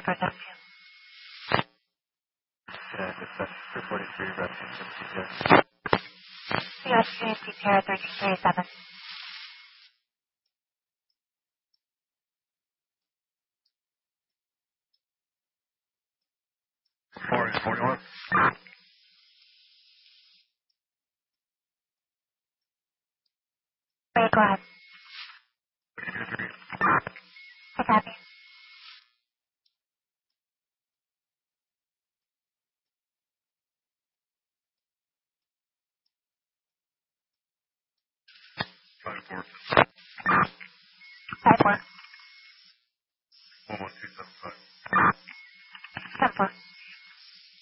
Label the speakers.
Speaker 1: for W.
Speaker 2: Yeah, it's 243 reference to CPR.
Speaker 1: US CPR 1337.
Speaker 2: Orange 41.
Speaker 1: Wait, go ahead. I copy.
Speaker 2: Five four.
Speaker 1: 54.
Speaker 2: 11275.
Speaker 1: 74.